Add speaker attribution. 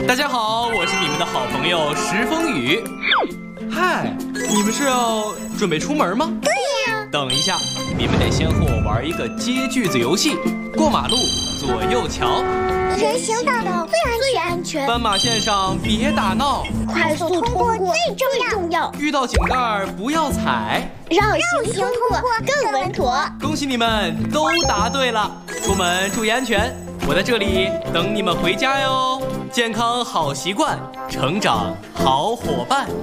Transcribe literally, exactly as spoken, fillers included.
Speaker 1: 大家好，我是你们的好朋友石风雨。嗨，你们是要准备出门吗？
Speaker 2: 对呀。
Speaker 1: 等一下，你们得先和我玩一个接句子游戏。过马路，左右瞧。
Speaker 2: 人行道最安全。
Speaker 1: 斑马线上别打闹。
Speaker 2: 快速通过最重要。
Speaker 1: 遇到井盖不要踩。
Speaker 2: 绕行通过更稳妥。
Speaker 1: 恭喜你们都答对了，出门注意安全。我在这里等你们回家哟。健康好习惯，成长好伙伴。